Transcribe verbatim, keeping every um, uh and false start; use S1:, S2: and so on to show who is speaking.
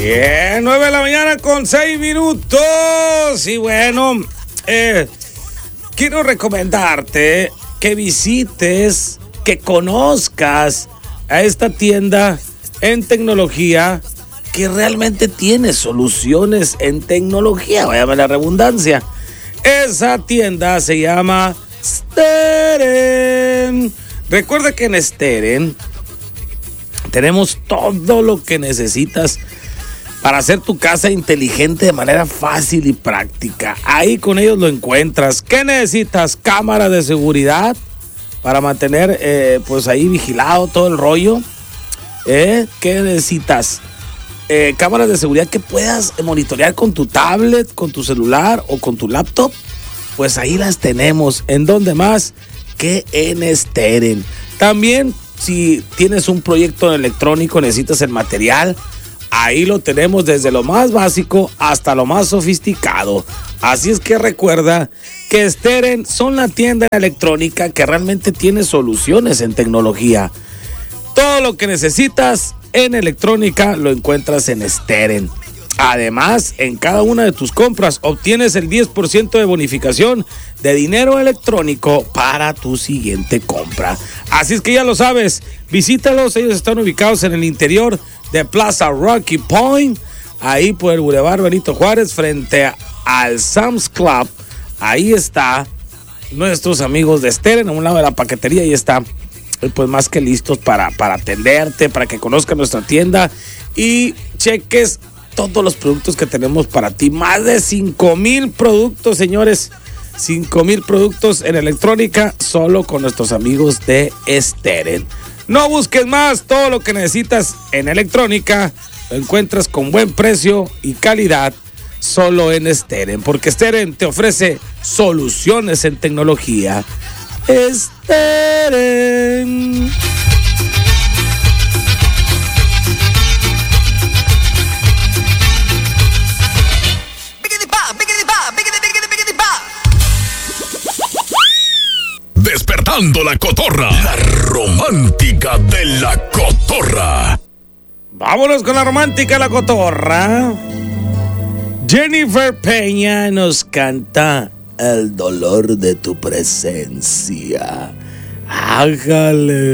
S1: Bien, nueve de la mañana con seis minutos. Y bueno, eh, quiero recomendarte que visites, que conozcas a esta tienda en tecnología que realmente tiene soluciones en tecnología, váyame la redundancia. Esa tienda se llama Steren. Recuerda que en Steren tenemos todo lo que necesitas para hacer tu casa inteligente de manera fácil y práctica. Ahí con ellos lo encuentras. ¿Qué necesitas? Cámara de seguridad para mantener eh, pues ahí vigilado todo el rollo. ¿Eh? ¿Qué necesitas? Eh, cámaras de seguridad que puedas monitorear con tu tablet, con tu celular o con tu laptop. Pues ahí las tenemos. ¿En dónde más? Que en Steren. También si tienes un proyecto electrónico, necesitas el material, ahí lo tenemos desde lo más básico hasta lo más sofisticado. Así es que recuerda que Steren son la tienda electrónica que realmente tiene soluciones en tecnología. Todo lo que necesitas en electrónica lo encuentras en Steren. Además, en cada una de tus compras obtienes el diez por ciento de bonificación de dinero electrónico para tu siguiente compra. Así es que ya lo sabes, visítalos. Ellos están ubicados en el interior de Plaza Rocky Point, ahí por el Boulevard Benito Juárez, frente al Sam's Club. Ahí está nuestros amigos de Steren, a un lado de la paquetería. Ahí está, pues más que listos para, para atenderte, para que conozcan nuestra tienda y cheques todos los productos que tenemos para ti. Más de cinco mil productos, señores. cinco mil productos en electrónica solo con nuestros amigos de Steren. No busques más, todo lo que necesitas en electrónica lo encuentras con buen precio y calidad solo en Steren, porque Steren te ofrece soluciones en tecnología. Steren.
S2: Despertando la cotorra. La romántica de la cotorra.
S1: Vámonos con la romántica de la cotorra. Jennifer Peña nos canta El dolor de tu presencia. Ájale.